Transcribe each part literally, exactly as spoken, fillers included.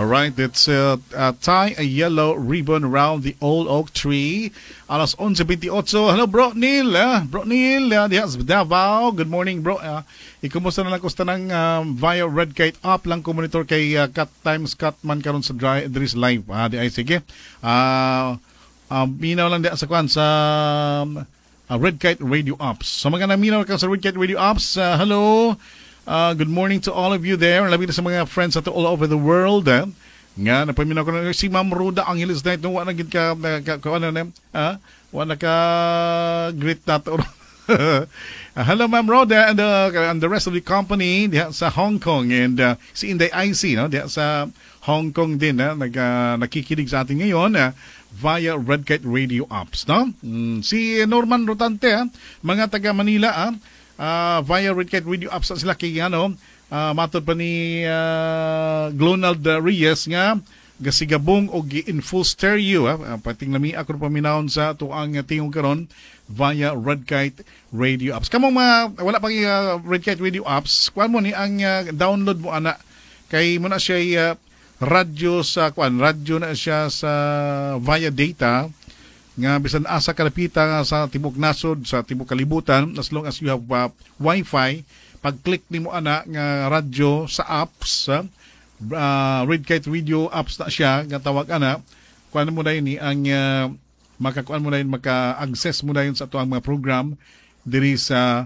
right, it's uh, uh, tie a yellow ribbon around the old oak tree. Alas eleven twenty-eight. Hello, bro Neil. Uh, bro Neil, uh, diha sa Davao. Good morning, bro. Uh, ikumusta na lang kusta ng um, via Red Kite up lang ko monitor kay uh, Cut Times Cut man karon sa dry Dries live. Ah, di ay sige. Ah, uh, uh, minaw lang diha sa kwan sa um, uh, Red Kite Radio Ops. So mga naminaw ka sa Red Kite Radio Ops. Uh, hello. Uh, good morning to all of you there. Labi na sa mga friends nato all over the world. Eh. Nga, napaminaw ko na si Ma'am Ruda Angeles na ito. Wala gid ka, ka, ka ano na, ha? Wala ka great nato. uh, hello Ma'am Ruda and, uh, and the rest of the company diha sa Hong Kong. And uh, si Inday I C, no? Diha sa Hong Kong din. Ha? Nag, uh, nakikinig sa atin ngayon uh, via Red Kite Radio Apps. No? Mm, si Norman Rotante, ha? Mga taga Manila, ha? Uh, via Red Kite Radio Apps sila kay ano, uh, matod pa ni uh, Glonald Reyes nga gasigabong og in full stereo ha? Uh, pating nami ako paminawon sa tuang tingog karon via Red Kite Radio Apps. Kamong mga wala pang uh, Red Kite Radio Apps, kuan mo ni ang uh, download mo ana kay mo na siya uh, radyo sa kuan, radyo na siya sa via data nga bisan asa kalapita sa tibok nasod sa tibok kalibutan as long as you have uh, Wi-Fi pag-click nimo ana nga radyo sa apps uh, uh, Red Kite Radio apps na siya nga tawag ana kuan mo dayon ni ang uh, makakuan mo dayon maka-access mo dayon sa tuang mga program diri sa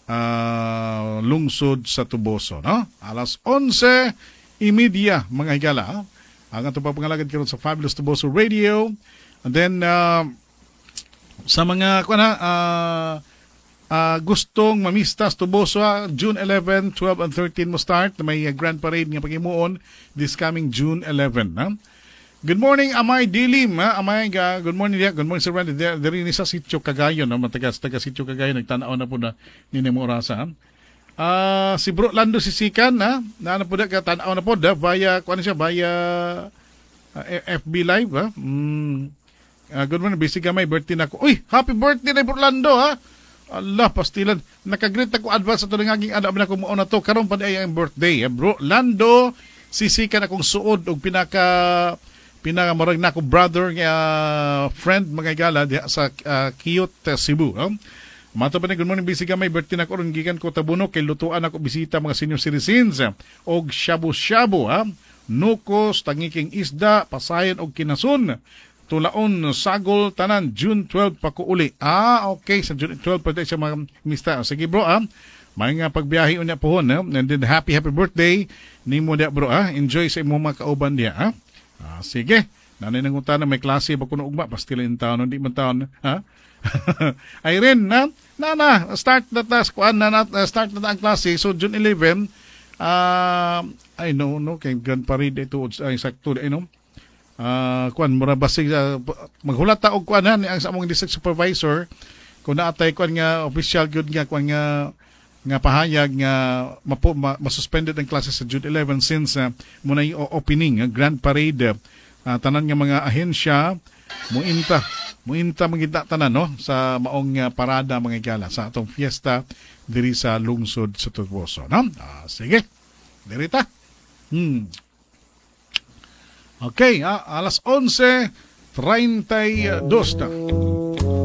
uh, lungsod sa Tuboso no alas eleven thirty mga higala ha? Ang ato pa pangalagad karon sa Fabulous Tuboso Radio. And then, uh, sa mga kuna, uh, uh, gustong mamistas Tuboso, uh, June eleventh, twelve, and thirteen mo start. May uh, grand parade nga pagimuon this coming June eleventh. Huh? Good morning, Amay Dilim. Ha? Amay, uh, good morning, yeah. Good morning, Sir Randy. Dari ni sa Sitio Cagayon. No? Taga, taga Sitio Cagayon, nagtanaw na po na ninimo orasa. Uh, si Bro Lando Sisikan, ha? Na ano po na, tanaw na po, da, via, kuha siya, via uh, F B Live, ha? Mm. Uh, good morning, busy ka may birthday na ako. Uy, happy birthday na Orlando, ha? Allah, pastilan. Nakagreet ako advance sa ito ng aking anak na kumuha na to. Karoon pa niya ang birthday. Eh, bro, Lando, sisikan akong suod o pinaka pinakamarag na ako brother uh, friend mga igala sa uh, Kiyot, uh, Cebu. Ha? Mato pa na, good morning, busy ka may birthday na ako. Gikan ko tabuno kay lutuan ako bisita mga senior citizens. Og shabu-shabu, ha? Nukos, tangiking isda, pasayan og kinasun. Tulaon, Sagol, Tanan, June twelfth pa ko uli. Ah, okay. Sa June twelfth pa tayo siya mga mista. Sige bro, ah. May nga pagbiyahe unya po hon. Eh? And then happy, happy birthday. Ni mo dia bro, ah. Enjoy sa imong mga kauban dia, ah. ah sige. Nanay nang utana, may klase ba kuno ugma? Pastilin taon, hindi man taon, ha? Irene, na? Na, na. Start na task. Kuan na, na. Start na ang klase. So, June eleventh, ah, uh, I know, no? Kay Grand Parade ito, ay sakto, I know. Uh, kuan mura basig uh, maghulat ta og kuan han ang sa among district supervisor kung naatay kuan nga official good nga kuan nga nga pahayag nga mapo, ma, masuspended ang klase sa June eleventh since uh, muna yung opening uh, grand parade uh, tanan nga mga ahensya muinta muinta mangita tanan no sa maong uh, parada mga igala sa atong fiesta diri sa lungsod sa Tuboso no uh, sige diri ta hmm Okay, ah, alas eleven treinta y dos na.